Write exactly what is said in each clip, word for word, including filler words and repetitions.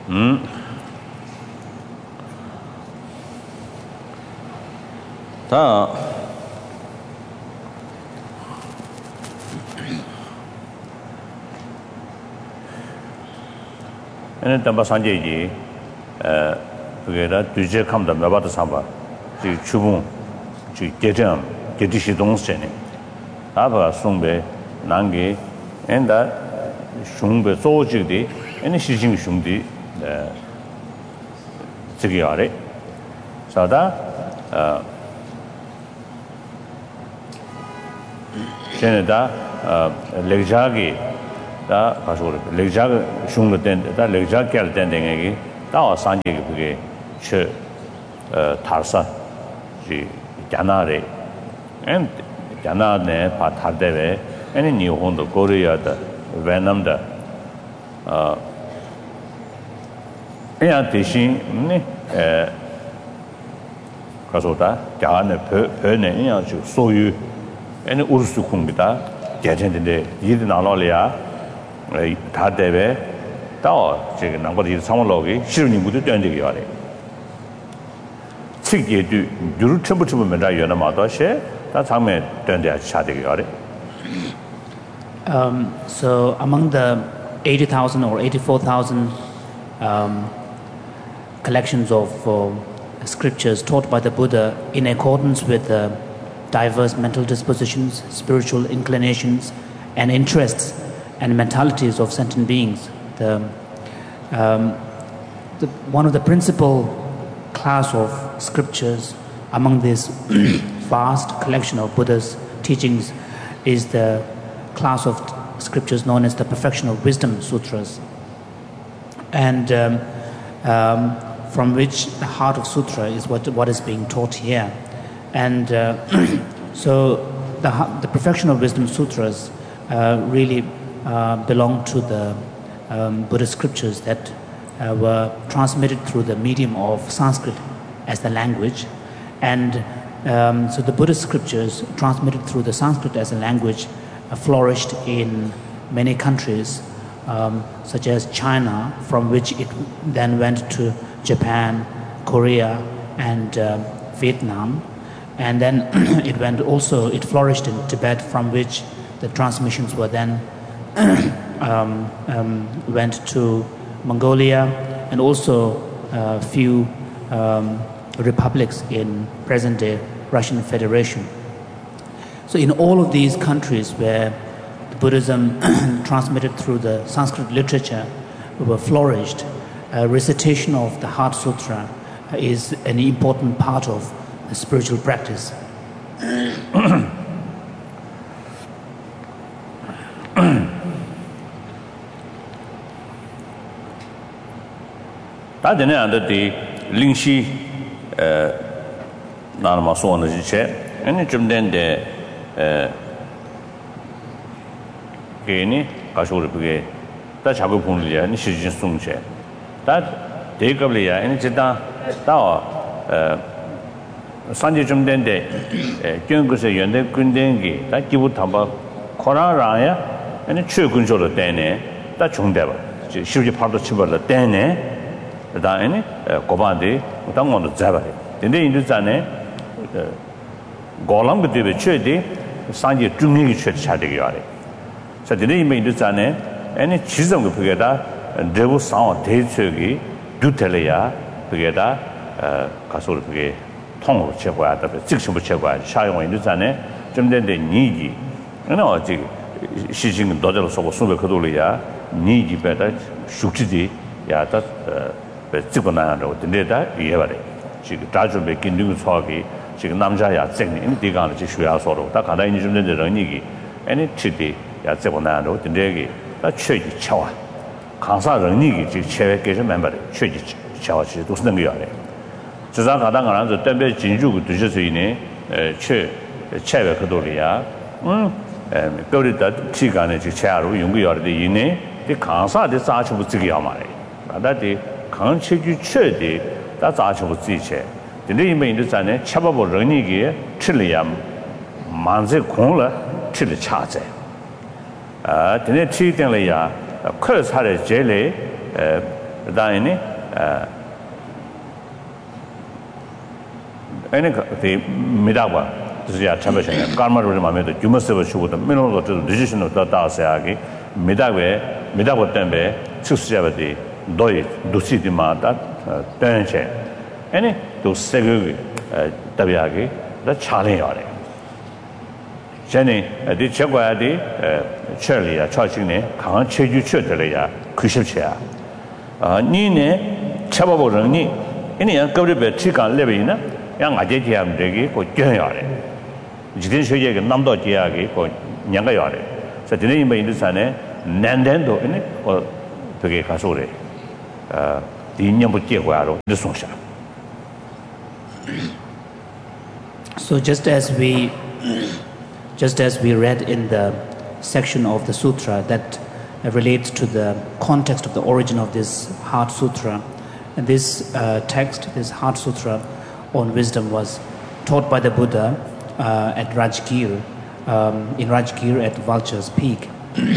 음. 다 에는 담바 산제지 에 그게라 뒤제 감다 매바도 삼바 지 주봉 지 개점 개지시 동세네 아바 송배 난게 엔다 슝배 소지디 에는 시징 슝디 에 저기 아래 자다 어 제네다 어 렉자기 다 가서 렉자가 슝을 땐다 렉자 깰 땐댕이 다 산지게 그게 저 타르사 지 자나레 엔 자나네 파타데베 애니 니혼도 코리아다 베트남다 어 에야 대신 네에 가서다 자네 베네 에야 저 소유 애니 우르스 콩비다 개전인데 이들 나눠려야 다 대배 또 지금 남거리 상월로기 실은이 모두 된적이 와래. 책계도 유로 첨부첨부면 다 연마도시 다 장면 된데 차되게 와래. Um so among the eighty thousand or eighty-four thousand um collections of uh, scriptures taught by the Buddha in accordance with the diverse mental dispositions, spiritual inclinations and interests and mentalities of sentient beings. The, um, the, one of the principal class of scriptures among this vast collection of Buddha's teachings is the class of scriptures known as the Perfection of Wisdom Sutras, and um, um, from which the heart of sutra is what, what is being taught here. And uh, so the, the Perfection of Wisdom Sutras uh, really Uh, belong to the um, Buddhist scriptures that uh, were transmitted through the medium of Sanskrit as the language, and um, so the Buddhist scriptures transmitted through the Sanskrit as a language uh, flourished in many countries, um, such as China, from which it then went to Japan, Korea, and uh, Vietnam, and then it went also it flourished in Tibet, from which the transmissions were then um, um, went to Mongolia, and also a few um, republics in present-day Russian Federation. So in all of these countries where the Buddhism transmitted through the Sanskrit literature were flourished, uh, recitation of the Heart Sutra is an important part of the spiritual practice. 다들 안데 링시 에 나는 소원을 지체 아니 좀 된데 에 괜히 가셔를 그게 다 작업 본리야 아니 시진 송체 다 대급리야 아니 진짜 다어 산지 좀 된데 에 경거서 연대 군den기 다 기부 담바 코라라야 아니 최근적으로 되네 다 중대봐 시우지 파도 치벌로 되네 다에네 고반데 당원도 잡아요. 근데 인도자네 고람 그때 최대 산지 중립이 최대 차되게 하래. 자, 근데 이 인도자네 아니 지점 그 그게다 대부 상황 대책이 두텔이야 그게다 가서를 그게 통으로 제거하다. 직심부 제거하. 사용 인도자네 좀 된데 니기. 그러나 어찌 시진 도저로 서고 수백 그돌이야. 니기 배다 숙지디 야다 지금 나라로 된다 이해바래. 지금 다주배 긴능 소화기 지금 남자야 쟁이 네가 이제 쉬어서로 다 가다 있는 좀 되는 얘기. 아니 치디 야 지금 나라로 된다기 나 최지 차와. 강사 능력이 지 체외 계속 멤버래. 최지 차와지 도 쓰는 거야. 지자 가다 가라서 담배 진주고 드셔서 이네 최 체외 그돌이야. 음. 에 거기다 시간에 지 차로 연구해야 돼. 이네 이 강사의 자체부 지기야 말이야. 나다디 강체주 최대 다 자체부 지체. 근데 이메인도 전에 차바보 런이게 틀려야 만세 공了틀려 차제. 아, 근데 티땡려야 크르사의 제례 에 da ini ini the midaba ya chabasha karma ro ma me to juma se shu to me no to decision to da sa gi midabe midabo tembe chusya ba di doi dusi di ma da ten che ini to segu tabya gi da chale yare jene di chegwa di cheli ya chaching ne kang cheju che de ya kushib che ya 아 니네 잡아보려니 이니야 거기에 치간 레벨이나 양 아재 지함 되기 고 줘야래 지든 세계에 남도 지하기 고 냥가 야래 그래서 드네 뭐 인도산에 난된도 이네 어 되게 가서래 아 디년부 제과로 늦송샤 So just as we just as we read in the section of the sutra that relates to the context of the origin of this Heart Sutra. And this uh, text, this Heart Sutra on wisdom, was taught by the Buddha uh, at Rajgir, um, in Rajgir at Vulture's Peak.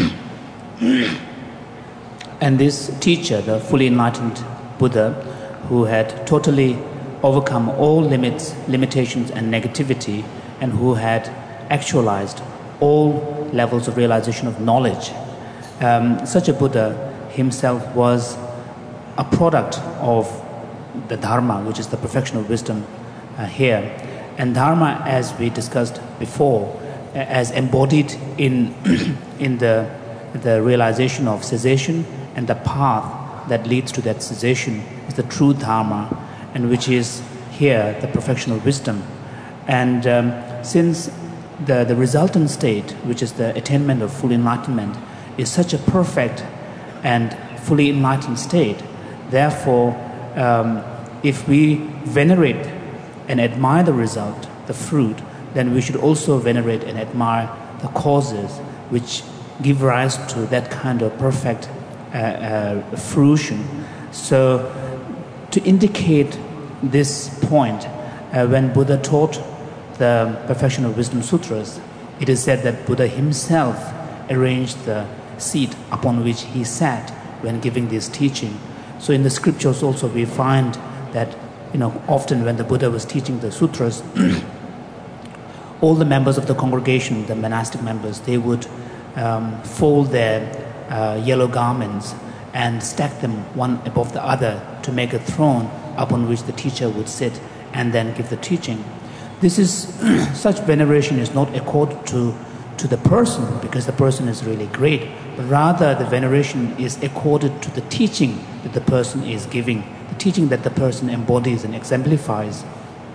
And this teacher, the fully enlightened Buddha, who had totally overcome all limits, limitations and negativity, and who had actualized all levels of realization of knowledge, Um, such a Buddha himself was a product of the Dharma, which is the perfection of wisdom uh, here. And Dharma, as we discussed before, as embodied in, in the, the realization of cessation and the path that leads to that cessation, is the true Dharma, and which is here the perfection of wisdom. And um, since the, the resultant state, which is the attainment of full enlightenment, is such a perfect and fully enlightened state, therefore, um, if we venerate and admire the result, the fruit, then we should also venerate and admire the causes which give rise to that kind of perfect uh, uh, fruition. So, to indicate this point, uh, when Buddha taught the Perfection of Wisdom Sutras, it is said that Buddha himself arranged the seat upon which he sat when giving this teaching. So in the scriptures also we find that, you know, often when the Buddha was teaching the sutras, all the members of the congregation, the monastic members, they would um, fold their uh, yellow garments and stack them one above the other to make a throne upon which the teacher would sit and then give the teaching. This is such veneration is not accorded to to the person because the person is really great, but rather the veneration is accorded to the teaching that the person is giving, the teaching that the person embodies and exemplifies.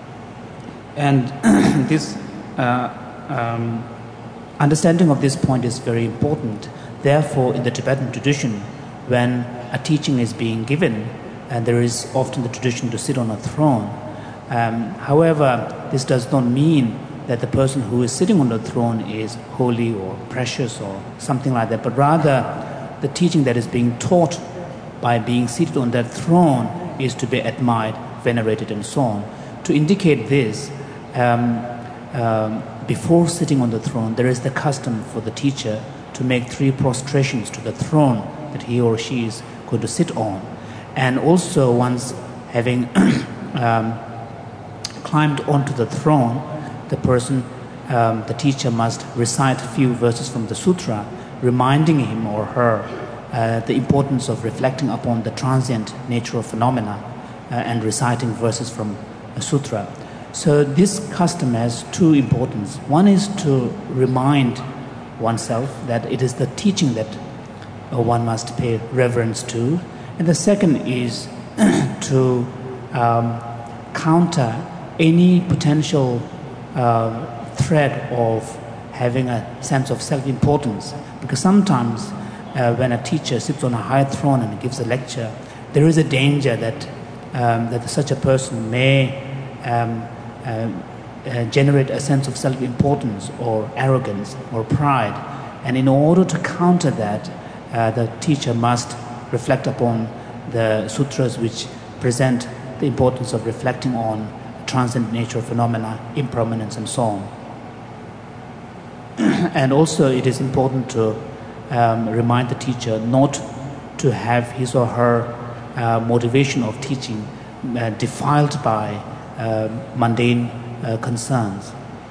And this uh, um, understanding of this point is very important. Therefore, in the Tibetan tradition, when a teaching is being given, and there is often the tradition to sit on a throne. Um, however, this does not mean that the person who is sitting on the throne is holy or precious or something like that, but rather the teaching that is being taught by being seated on that throne is to be admired, venerated, and so on. To indicate this, um, um, before sitting on the throne, there is the custom for the teacher to make three prostrations to the throne that he or she is going to sit on. And also, once having um, climbed onto the throne, the person, um, the teacher must recite a few verses from the sutra, reminding him or her uh, the importance of reflecting upon the transient nature of phenomena uh, and reciting verses from a sutra. So this custom has two importance. One is to remind oneself that it is the teaching that uh, one must pay reverence to, and the second is to um, counter any potential Uh, thread of having a sense of self-importance, because sometimes uh, when a teacher sits on a high throne and gives a lecture, there is a danger that um, that such a person may um, uh, uh, generate a sense of self-importance or arrogance or pride, and in order to counter that, uh, the teacher must reflect upon the sutras which present the importance of reflecting on transient nature of phenomena, impermanence, and so on. And also it is important to um, remind the teacher not to have his or her uh, motivation of teaching uh, defiled by uh, mundane uh, concerns.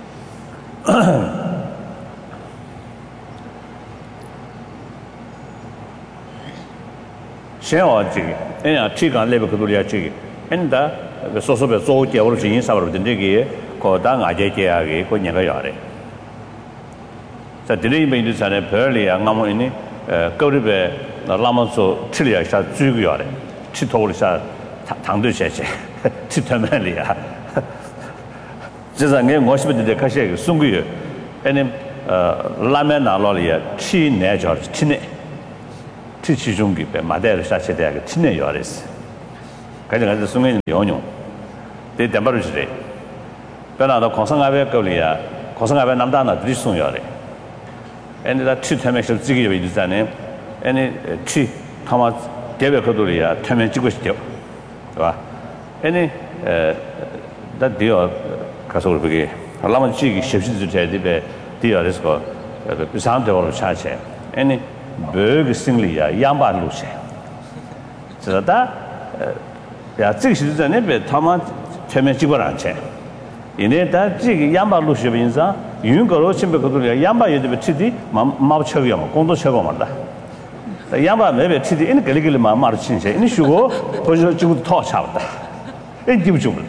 and the source of a soul origin of the Negi, called Dang Ajaki, Konyagayare. So, the name is an early and Namoni, go to the Lamaso Chilia, Zugare, Chitolisha, Tangdushe, Chitamalia. Just a name was with the Kashe, Sungu, and Lamena Lolia, Chi Najor, Chine, Chichungi, Madera Sachet, Chine Yoris. 가장 그 순간에 연용 대 담바르지래 변화도 고성압에 걸리야 고성압에 남다나 드리송요래 엔다 치테맥을 지기에 있잖아요 에네 치 타마 대베 거돌이야 태면 찍고 싶죠 봐 에네 에다 디어 가서 그게 하려면 지기 쉽지 되게 디어에서 그 상대로 차체 에네 버그 싱리야 양반로세 저다 야, 这个是在那边他们全面基本上钱，因为他这个养马路学本上，云高楼前边可多了，养马有的吃的马马不吃个嘛，工作吃个嘛的，养马那边吃的，因为这里这里马马的新鲜，因为学过或者就套差不多，哎，记不住了。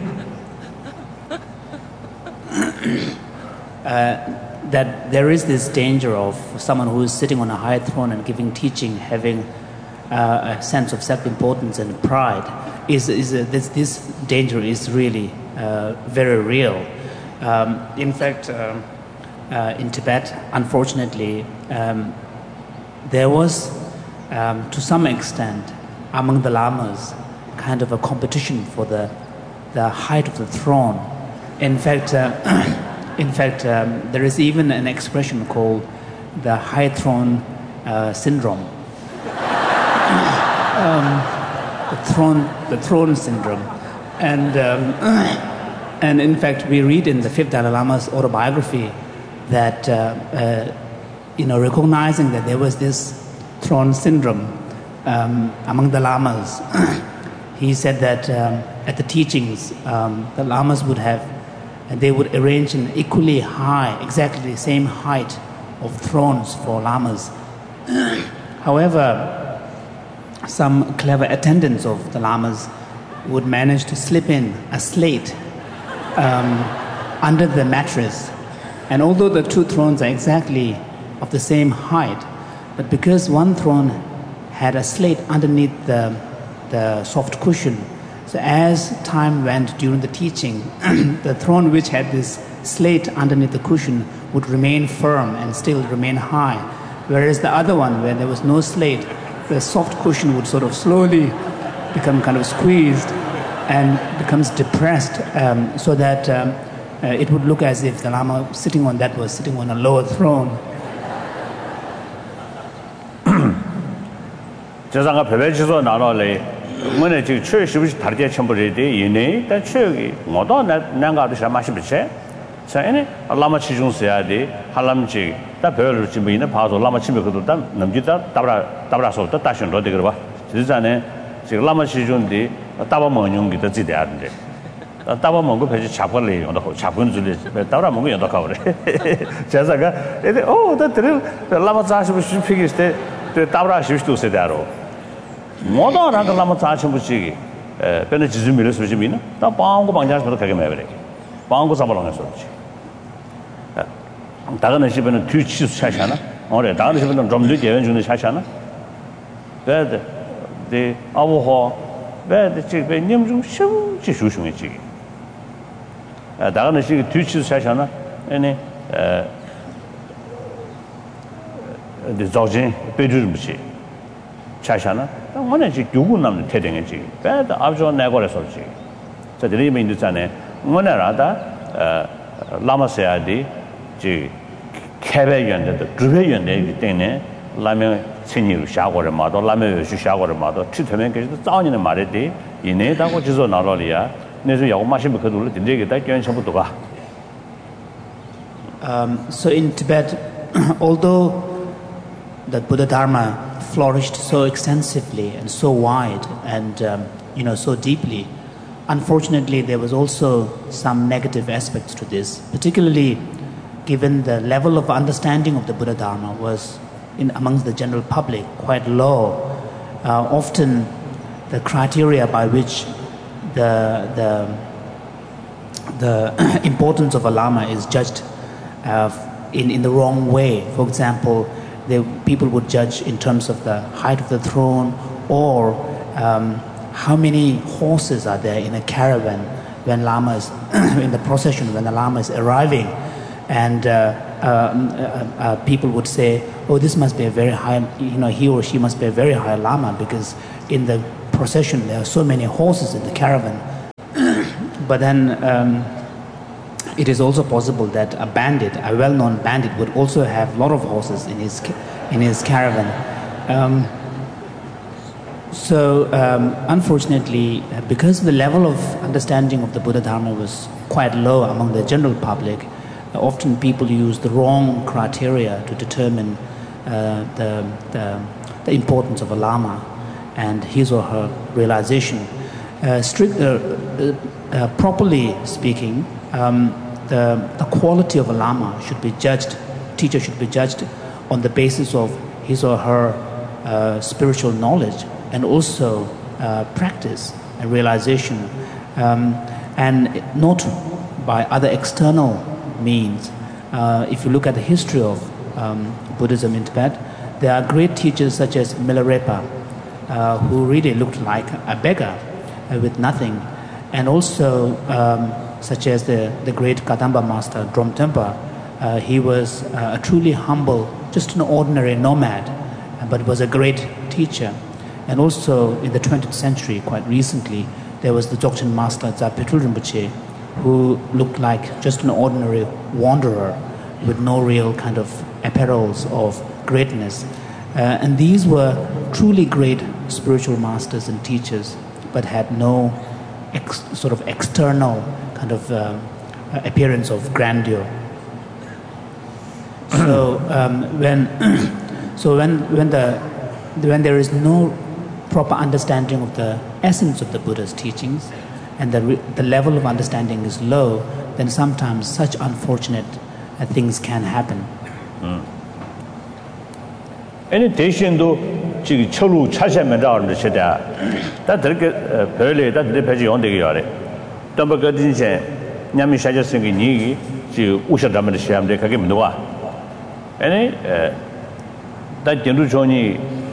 Uh, that there is this danger of someone who is sitting on a high throne and giving teaching, having uh, a sense of self-importance and pride. Is, is uh, this, this danger is really uh, very real. Um, in fact, um, uh, in Tibet, unfortunately, um, there was, um, to some extent, among the lamas, kind of a competition for the, the height of the throne. In fact, uh, in fact, um, there is even an expression called the high throne uh, syndrome. um, The throne, the throne syndrome, and um, and in fact, we read in the fifth Dalai Lama's autobiography that uh, uh, you know, recognizing that there was this throne syndrome um, among the lamas, he said that um, at the teachings, um, the lamas would have, they would arrange an equally high, exactly the same height of thrones for lamas. However, some clever attendants of the lamas would manage to slip in a slate um, under the mattress. And although the two thrones are exactly of the same height, but because one throne had a slate underneath the, the soft cushion, so as time went during the teaching, the throne which had this slate underneath the cushion would remain firm and still remain high, whereas the other one, where there was no slate, the soft cushion would sort of slowly become kind of squeezed and becomes depressed, um, so that um, uh, it would look as if the Lama sitting on that was sitting on a lower throne. 저상가 배배지서 나눠래 뭐네 지금 최 시부시 다르게 첨부래데 이네 단 최기 뭐도 난가도 샤마시 비체 자에네 라마 치중스야 돼 할람지 다 별로 지금 이네 봐도 라마 치면 그도 다 넘기다 따라 따라서 또 다시 넣어 되거 봐 지자네 지금 라마 치중디 따바 먹는 게 되지 돼야는데 따바 먹고 배지 잡걸래 온다 잡건 줄에 따라 먹고 연다 가버래 자자가 에데 오다 들을 라마 자시부 싶히기스테 따라 싶도 세다로 모두 나가 라마 자시부지 에 변에 지즈미를 수지미나 다 방고 방자서 가게 매버래 방고 잡아놓은 소리지 다른 집에는 뒤치수 차잖아. 어래 다른 집에는 좀 늦게 연주는 차잖아. 그래도 네 아부호 왜데 집에 님좀 쉬우지 쉬우시지. 아 다른 집에 뒤치수 차잖아. 아니 에 데 저진 배주름지 차잖아. 오늘 지 누구 남는 태댕이지. 왜도 아주 내거래 소리지. 저 드림이 있잖아요. 오늘라다 어 라마세야디 지 개배연데 주배연데 때문에 라면 신이로 샤고를 마도 라면 요시 샤고를 마도 치트면 계속 싸우는 말이지 이내다고 지서 나로리아 내서 요 마시면 그들을 된대게 다 견성부터 가. Um so in Tibet, although the Buddha Dharma flourished so extensively and so wide and um, you know so deeply. Unfortunately, there was also some negative aspects to this, particularly given the level of understanding of the Buddha Dharma was in amongst the general public quite low. Uh, often the criteria by which the the the importance of a Lama is judged uh, in, in the wrong way. For example, they, people would judge in terms of the height of the throne, or um, how many horses are there in a caravan when Lama is in the procession, when the Lama is arriving. And uh, uh, uh, uh, people would say, oh, this must be a very high, you know, he or she must be a very high Lama, because in the procession there are so many horses in the caravan. But then um, it is also possible that a bandit, a well-known bandit, would also have a lot of horses in his in his caravan. Um, so um, unfortunately, because the level of understanding of the Buddha Dharma was quite low among the general public, often people use the wrong criteria to determine uh, the, the the importance of a Lama and his or her realization. Uh, strict, uh, uh, uh, properly speaking, um, the, the quality of a Lama should be judged, teacher should be judged on the basis of his or her uh, spiritual knowledge and also uh, practice and realization, um, and not by other external means. Uh, if you look at the history of um, Buddhism in Tibet, there are great teachers such as Milarepa, uh, who really looked like a beggar uh, with nothing, and also um, such as the, the great Kadamba master, Drom Tempa. Uh, he was uh, a truly humble, just an ordinary nomad, but was a great teacher. And also in the twentieth century, quite recently, there was the Dzogchen master, Zapetul Rinpoche, who looked like just an ordinary wanderer with no real kind of apparels of greatness. Uh, and these were truly great spiritual masters and teachers, but had no ex- sort of external kind of uh, appearance of grandeur. So um, when so when when the when there is no proper understanding of the essence of the Buddha's teachings, and the re- the level of understanding is low, then sometimes such unfortunate uh, things can happen. Any 대신도 지금 철로 차시하면 나오는 시대야. 다 그렇게 별에 다 대표지 용되게 하래. 또 그 진짜 냠이 사졌은 게 니기 지금 우셔담을 시험데 그게 뭐야? 아니 다 견도 존이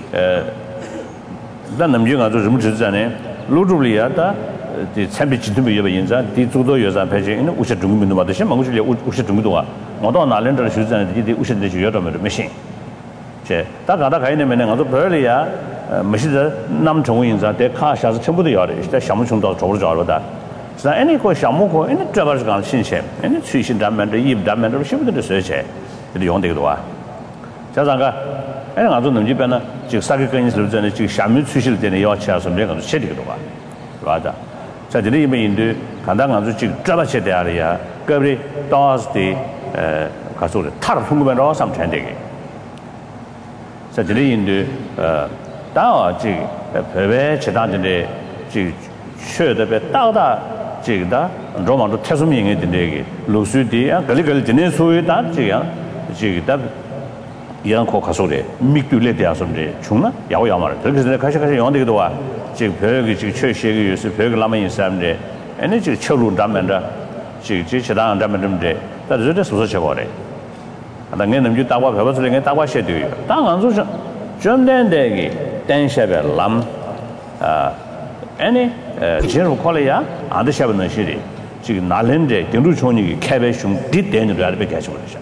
다 남중아 좀 무지잖아요. 로주리아다 이 참비 지도비 여바 인자 뒤쪽도 여자 배제는 우셔 중민도 받으시 망주리 우셔 중민도가 모두 나랜더 수준의 이 우셔데 주여도면 메신 제 다가다 가이네면 나도 별이야 메시드 남종인자 대 카샤스 전부도 열어 있다 샤무충도 저로 저러다 자 아니 그 샤무고 아니 드바스간 신세 아니 수신 담면도 입 담면도 쉬부도 서체 이 용되기도 와 자장가 아니 나도 넘지변은 즉 사기 근인을 전에 즉 샤무 수실 때는 여치아서 내가 쉐리기도 와 맞아 자 이제 이메인도 간단 아주 즉 드바체 대야리야 그리 또스디 에 가서 타르 풍부면로 삼천되게 자, 저희인도 어, 다지 배배 제단인데 지 쉐더베 다다 지다 로마도 태수명이 된대게 로수디야 걸리걸 되는 소유다 지야 지다 이안코 가서래 미규레 대하선데 중나 야오야마를 그래서 가시 가시 영되기도 와 지금 벽이 지금 최시의 요새 벽을 남아 있는 사람들 에너지 지금 철로 담면다 지금 지체당 담면데 다 저때 소소 쳐버래 당연히 남주 따와 배워서는 따와 셔도요. 당한서 전된데기 댄샤베 람아 아니 제로 콜이야 아드샤브는 시리 지금 날렌데 등루촌이 캐베숑 디데는 라베 가셔버리죠.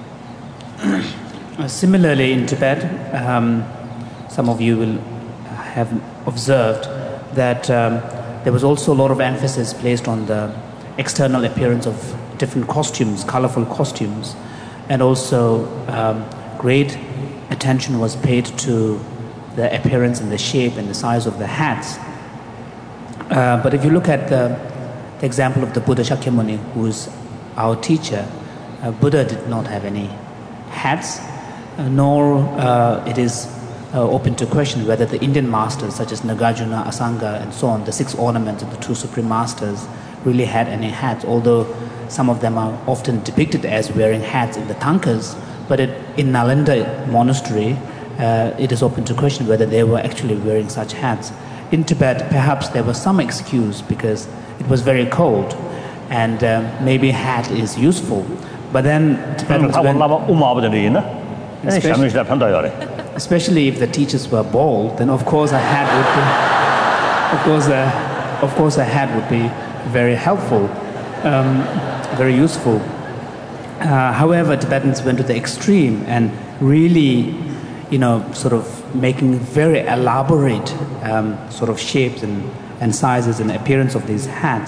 Similarly in Tibet, um, some of you will have observed that um, there was also a lot of emphasis placed on the external appearance of different costumes, colorful costumes. And also um, great attention was paid to the appearance and the shape and the size of the hats. Uh, but if you look at the, the example of the Buddha Shakyamuni, who is our teacher, uh, Buddha did not have any hats, uh, nor uh, it is uh, open to question whether the Indian masters, such as Nagarjuna, Asanga, and so on, the six ornaments of the two supreme masters, really had any hats, although some of them are often depicted as wearing hats in the tankas. But it, in Nalanda Monastery, uh, it is open to question whether they were actually wearing such hats. In Tibet, perhaps there was some excuse because it was very cold, and um, maybe hat is useful. But then Tibetans went, especially, especially if the teachers were bald, then of course a hat would be, of course, a, of course a hat would be very helpful, um, very useful. Uh, however, Tibetans went to the extreme and really, you know, sort of making very elaborate um, sort of shapes and, and sizes and appearance of these hats.